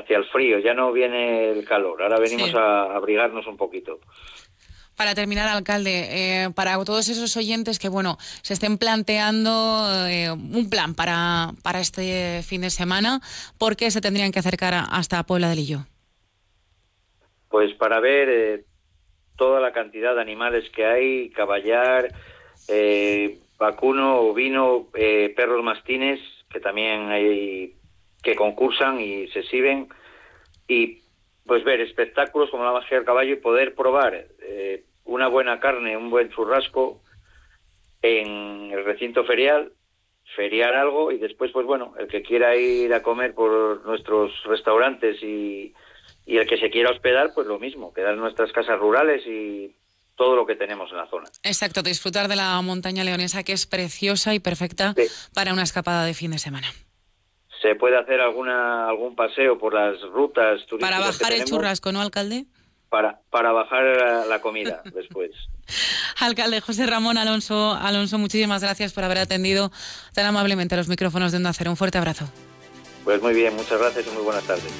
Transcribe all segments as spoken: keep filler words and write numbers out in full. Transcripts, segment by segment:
hacia el frío, ya no viene el calor, ahora venimos Sí. a abrigarnos un poquito. Para terminar, alcalde, eh, para todos esos oyentes que, bueno, se estén planteando eh, un plan para, para este fin de semana, ¿por qué se tendrían que acercar a- hasta Puebla de Lillo? Pues para ver eh, toda la cantidad de animales que hay, caballar, eh, vacuno, ovino, eh, perros mastines, que también hay que concursan y se exhiben, y pues ver espectáculos como la magia del caballo y poder probar eh, una buena carne, un buen churrasco en el recinto ferial, feriar algo y después, pues bueno, el que quiera ir a comer por nuestros restaurantes y, y el que se quiera hospedar, pues lo mismo, quedar en nuestras casas rurales y todo lo que tenemos en la zona. Exacto, disfrutar de la montaña leonesa, que es preciosa y perfecta Sí. para una escapada de fin de semana. Se puede hacer alguna algún paseo por las rutas turísticas Para que bajar el tenemos churrasco, ¿no, alcalde? para, para bajar la, la comida después. Alcalde José Ramón Alonso, Alonso, muchísimas gracias por haber atendido tan amablemente a los micrófonos de Onda Cero. Un fuerte abrazo. Pues muy bien, muchas gracias y muy buenas tardes.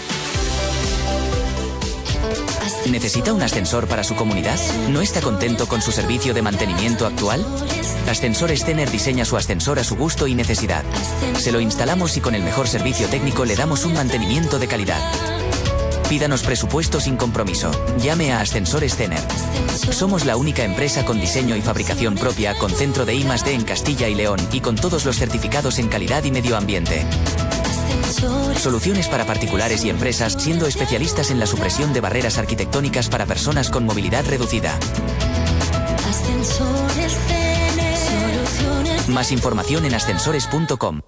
¿Necesita un ascensor para su comunidad? ¿No está contento con su servicio de mantenimiento actual? Ascensores Zener diseña su ascensor a su gusto y necesidad. Se lo instalamos y con el mejor servicio técnico le damos un mantenimiento de calidad. Pídanos presupuesto sin compromiso. Llame a Ascensores Zener. Somos la única empresa con diseño y fabricación propia, con centro de I más D en Castilla y León y con todos los certificados en calidad y medio ambiente. Soluciones para particulares y empresas, siendo especialistas en la supresión de barreras arquitectónicas para personas con movilidad reducida. Más información en ascensores punto com.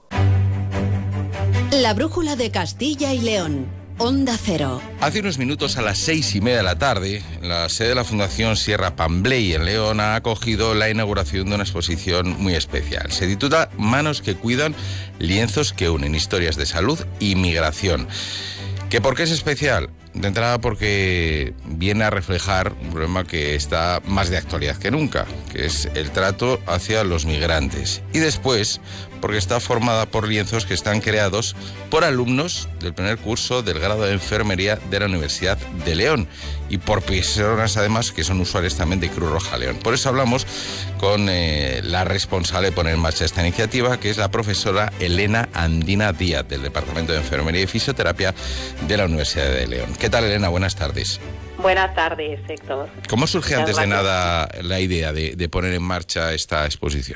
La brújula de Castilla y León. Onda Cero. Hace unos minutos, a las seis y media de la tarde, la sede de la Fundación Sierra Pambley en León ha acogido la inauguración de una exposición muy especial. Se titula Manos que cuidan, lienzos que unen, historias de salud y migración. ¿Que por qué es especial? De entrada porque viene a reflejar un problema que está más de actualidad que nunca, que es el trato hacia los migrantes. Y después, porque está formada por lienzos que están creados por alumnos del primer curso del grado de enfermería de la Universidad de León y por personas además que son usuarios también de Cruz Roja León. Por eso hablamos con eh, la responsable de poner en marcha esta iniciativa, que es la profesora Elena Andina Díaz, del Departamento de Enfermería y Fisioterapia de la Universidad de León. ¿Qué tal, Elena? Buenas tardes. Buenas tardes, Héctor. ¿Cómo surge Muchas antes de gracias. nada la idea de, de poner en marcha esta exposición?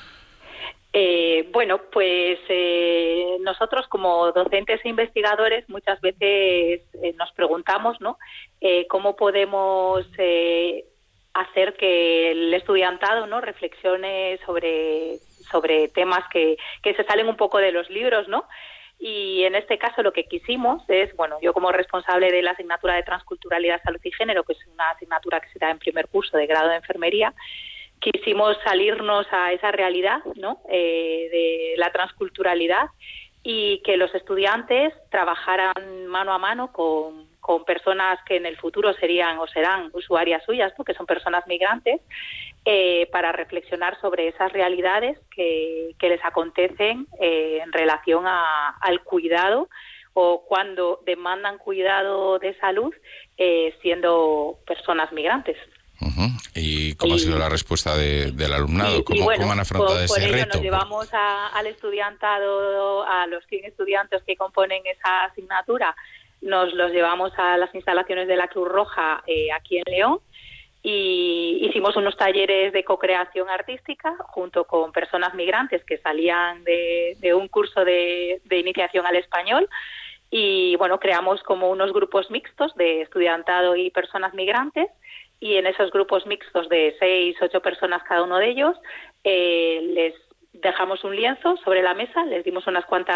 Eh, bueno, pues eh, nosotros como docentes e investigadores muchas veces eh, nos preguntamos, ¿no? Eh, ¿Cómo podemos eh, hacer que el estudiantado, ¿no?, reflexione sobre, sobre temas que, que se salen un poco de los libros, ¿no? Y en este caso lo que quisimos es, bueno, yo como responsable de la asignatura de Transculturalidad, Salud y Género, que es una asignatura que se da en primer curso de grado de enfermería, quisimos salirnos a esa realidad, ¿no?, eh, de la transculturalidad y que los estudiantes trabajaran mano a mano con, con personas que en el futuro serían o serán usuarias suyas, ¿no?, que son personas migrantes, eh, para reflexionar sobre esas realidades que, que les acontecen eh, en relación a, al cuidado o cuando demandan cuidado de salud eh, siendo personas migrantes. Uh-huh. ¿Y cómo y, ha sido la respuesta de, del alumnado? Y, ¿Cómo, y bueno, ¿Cómo han afrontado por, ese por ello reto? Nos llevamos a, al estudiantado, a los cien estudiantes que componen esa asignatura, nos los llevamos a las instalaciones de la Cruz Roja eh, aquí en León y hicimos unos talleres de co-creación artística junto con personas migrantes que salían de, de un curso de, de iniciación al español. Y bueno, creamos como unos grupos mixtos de estudiantado y personas migrantes, y en esos grupos mixtos de seis, ocho personas cada uno de ellos, eh, les dejamos un lienzo sobre la mesa, les dimos unas cuantas